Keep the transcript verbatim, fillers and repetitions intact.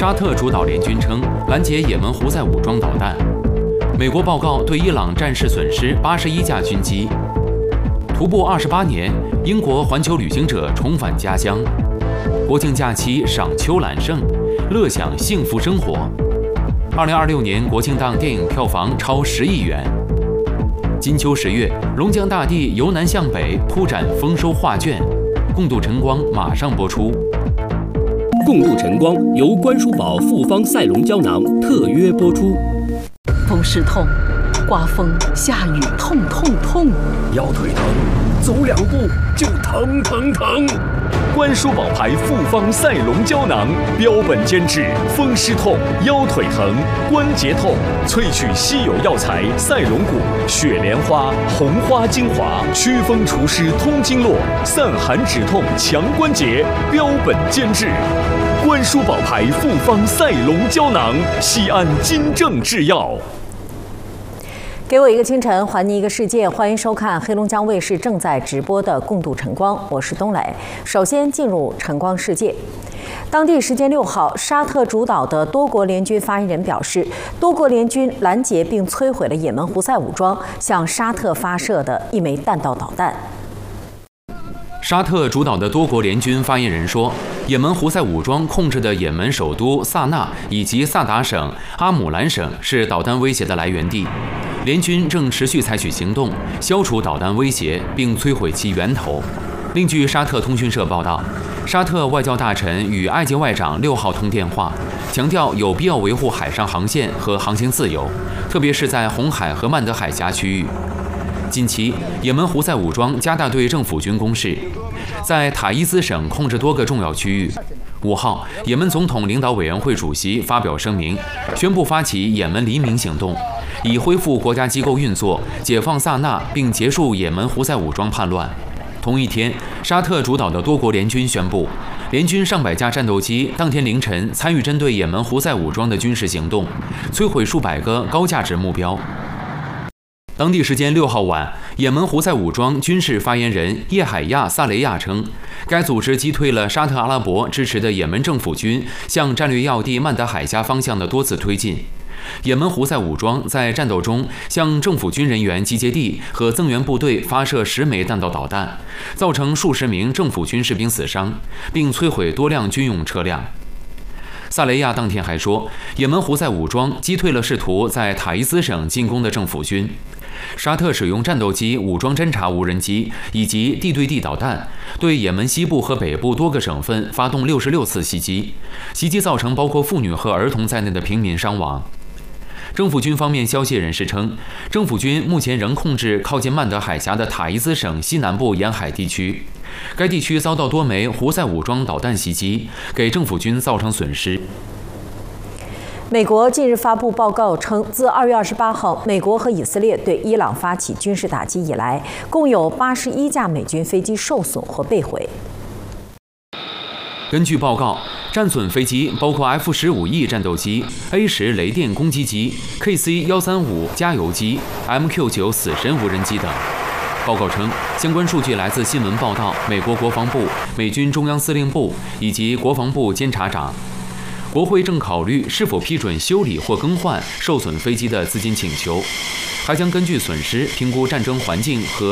沙特主导联军称拦截也门胡塞武装导弹。美国报告对伊朗战事损失八十一架军机。徒步二十八年，英国环球旅行者重返家乡。国庆假期赏秋揽胜，乐享幸福生活。二零二六年国庆档电影票房超十亿元。金秋十月，龙江大地由南向北铺展丰收画卷，共度晨光马上播出。 共度晨光由关叔宝复方赛龙胶囊特约播出。 风湿痛，刮风下雨痛痛痛， 腰腿疼，走两步就疼疼疼。 关叔宝牌复方赛龙胶囊，标本兼治风湿痛、腰腿疼、关节痛，萃取稀有药材赛龙骨、雪莲花、红花精华，祛风除湿通经络，散寒止痛强关节，标本兼治。关叔宝牌复方赛龙胶囊，西安金正制药。 给我一个清晨，还你一个世界。欢迎收看黑龙江卫视正在直播的《共度晨光》，我是冬磊。首先进入晨光世界。当地时间六号，沙特主导的多国联军发言人表示，多国联军拦截并摧毁了也门胡塞武装向沙特发射的一枚弹道导弹。 沙特主导的多国联军发言人说，也门胡塞武装控制的也门首都萨那以及萨达省、阿姆兰省是导弹威胁的来源地。联军正持续采取行动，消除导弹威胁，并摧毁其源头。另据沙特通讯社报道，沙特外交大臣与埃及外长六号通电话，强调有必要维护海上航线和航行自由，特别是在红海和曼德海峡区域。近期，也门胡塞武装加大对政府军攻势，在塔伊兹省控制多个重要区域。五号，也门总统领导委员会主席发表声明，宣布发起也门黎明行动，以恢复国家机构运作、解放萨那，并结束也门胡塞武装叛乱。同一天，沙特主导的多国联军宣布，联军上百架战斗机当天凌晨参与针对也门胡塞武装的军事行动，摧毁数百个高价值目标。当地时间六号晚，也门胡塞武装军事发言人叶海亚·萨雷亚称，该组织击退了沙特阿拉伯支持的也门政府军向战略要地曼德海峡方向的多次推进。也门胡塞武装在战斗中向政府军人员集结地和增援部队发射十枚弹道导弹，造成数十名政府军士兵死伤，并摧毁多辆军用车辆。萨雷亚当天还说，也门胡塞武装击退了试图在塔伊兹省进攻的政府军。沙特使用战斗机、武装侦察无人机以及地对地导弹，对也门西部和北部多个省份发动六十六次袭击，袭击造成包括妇女和儿童在内的平民伤亡。政府军方面消息人士称，政府军目前仍控制靠近曼德海峡的塔伊兹省西南部沿海地区，该地区遭到多枚胡塞武装导弹袭击，给政府军造成损失。 美国近日发布报告称，自二月二十八号美国和以色列对伊朗发起军事打击以来，共有八十一架美军飞机受损或被毁。 根据报告，战损飞机包括 F 十五 E 战斗机、A 十 雷电攻击机、K C 一三五 加油机、M Q 九 死神无人机等。报告称，相关数据来自新闻报道、美国国防部、美军中央司令部以及国防部监察长。国会正考虑是否批准修理或更换受损飞机的资金请求，还将根据损失评估战争环境和